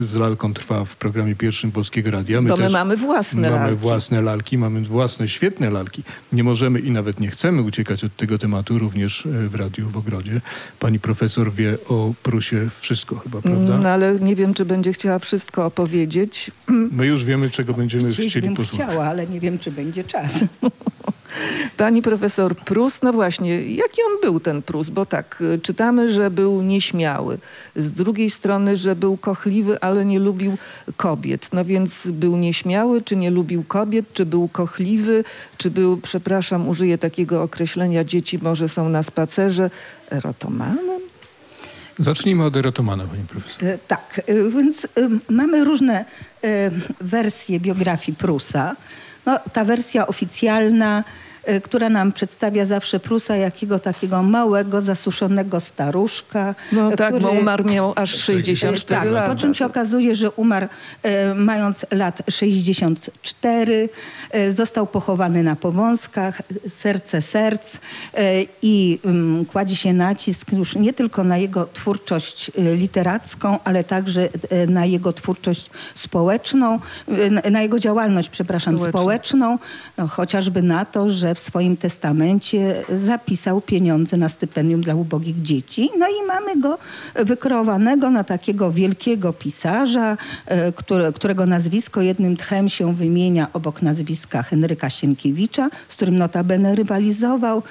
z lalką trwa w programie pierwszym Polskiego Radia. My mamy własne lalki. Mamy własne lalki, mamy własne świetne lalki. Nie możemy i nawet nie chcemy uciekać od tego tematu, również w Radiu w Ogrodzie. Pani profesor wie o Prusie wszystko chyba, prawda? No, ale nie wiem, czy będzie chciała wszystko opowiedzieć. My już wiemy, czego będziemy chcieli bym posłuchać. chciała, ale nie wiem, czy będzie czas. Pani profesor Prus, no właśnie, jaki on był ten Prus? Bo tak, czytamy, że był nieśmiały. Z drugiej strony, że był kochliwy, ale nie lubił kobiet. No więc był nieśmiały, czy nie lubił kobiet, czy był kochliwy, czy był, przepraszam, użyję takiego określenia, dzieci może są na spacerze, erotomanem? Zacznijmy od erotomana, pani profesor. Tak, więc mamy różne wersje biografii Prusa. No, ta wersja oficjalna, która nam przedstawia zawsze Prusa jakiego takiego małego, zasuszonego staruszka. No tak, bo umarł miał aż 64 tak, lata. Po czym się okazuje, że umarł mając lat 64. Został pochowany na Powązkach, serce serc i kładzie się nacisk już nie tylko na jego twórczość literacką, ale także na jego twórczość społeczną, na jego działalność, społeczną, no, chociażby na to, że w swoim testamencie zapisał pieniądze na stypendium dla ubogich dzieci. No i mamy go wykreowanego na takiego wielkiego pisarza, którego nazwisko jednym tchem się wymienia obok nazwiska Henryka Sienkiewicza, z którym notabene rywalizował,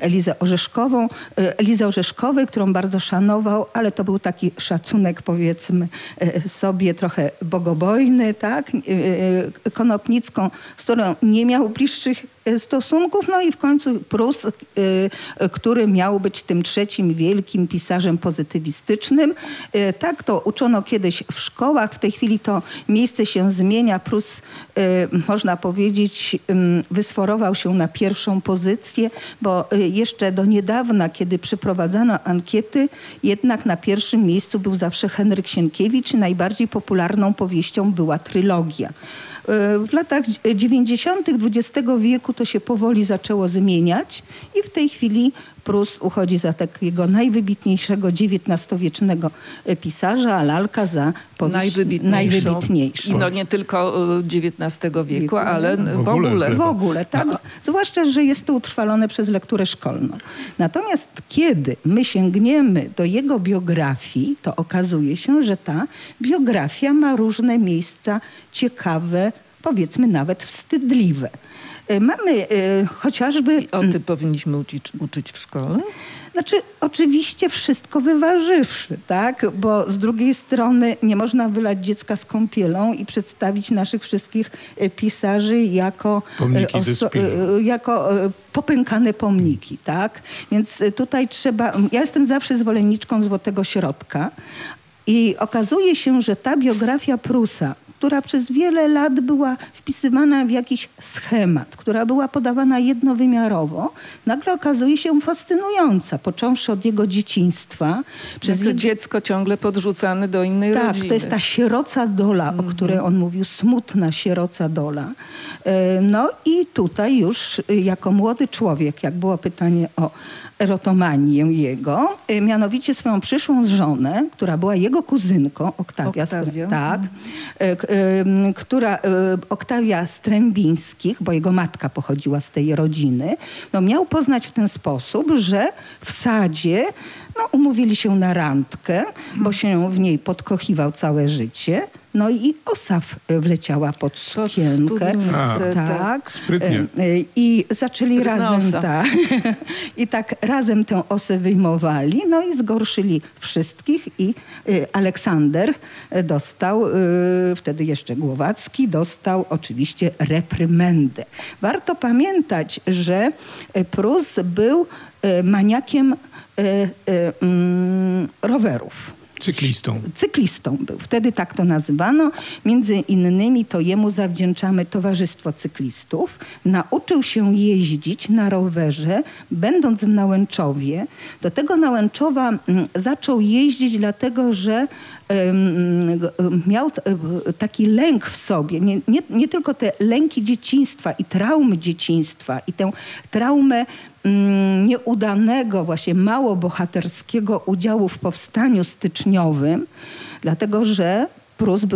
Elizę Orzeszkowej, którą bardzo szanował, ale to był taki szacunek, powiedzmy sobie, trochę bogobojny, tak? Konopnicką, z którą nie miał bliższych stosunków. No i w końcu Prus, który miał być tym trzecim wielkim pisarzem pozytywistycznym. Tak to uczono kiedyś w szkołach. W tej chwili to miejsce się zmienia. Prus, można powiedzieć, wysforował się na pierwszą pozycję, bo jeszcze do niedawna, kiedy przeprowadzano ankiety, jednak na pierwszym miejscu był zawsze Henryk Sienkiewicz. Najbardziej popularną powieścią była trylogia. W latach 90. XX wieku to się powoli zaczęło zmieniać i w tej chwili Prus uchodzi za takiego najwybitniejszego XIX-wiecznego pisarza, a lalka za najwybitniejszą. I no nie tylko XIX wieku, ale w ogóle. W ogóle, tak. Zwłaszcza, że jest to utrwalone przez lekturę szkolną. Natomiast kiedy my sięgniemy do jego biografii, to okazuje się, że ta biografia ma różne miejsca ciekawe, powiedzmy nawet wstydliwe. Mamy chociażby... I o tym powinniśmy uczyć w szkole? Znaczy, oczywiście wszystko wyważywszy, tak? Bo z drugiej strony nie można wylać dziecka z kąpielą i przedstawić naszych wszystkich pisarzy jako popękane pomniki, tak? Więc tutaj trzeba... Ja jestem zawsze zwolenniczką złotego środka i okazuje się, że ta biografia Prusa, która przez wiele lat była wpisywana w jakiś schemat, która była podawana jednowymiarowo, nagle okazuje się fascynująca, począwszy od jego dzieciństwa. Przez dziecko ciągle podrzucane do innej rodziny. Tak, to jest ta sieroca dola, o której on mówił, smutna sieroca dola. No i tutaj już jako młody człowiek, jak było pytanie o erotomanię jego, mianowicie swoją przyszłą żonę, która była jego kuzynką, Oktawia Strębińskich, bo jego matka pochodziła z tej rodziny, no miał poznać w ten sposób, że w sadzie umówili się na randkę, bo się w niej podkochiwał całe życie. No i osa wleciała pod sukienkę. Tak. I zaczęli razem, i tak razem tę osę wyjmowali, no i zgorszyli wszystkich i Aleksander dostał, wtedy jeszcze Głowacki, dostał oczywiście reprymendę. Warto pamiętać, że Prus był maniakiem rowerów. Cyklistą był. Wtedy tak to nazywano. Między innymi to jemu zawdzięczamy Towarzystwo Cyklistów. Nauczył się jeździć na rowerze, będąc w Nałęczowie. Do tego Nałęczowa zaczął jeździć dlatego, że miał taki lęk w sobie. Nie tylko te lęki dzieciństwa i traumy dzieciństwa i tę traumę nieudanego, właśnie mało bohaterskiego udziału w powstaniu styczniowym, dlatego że Prus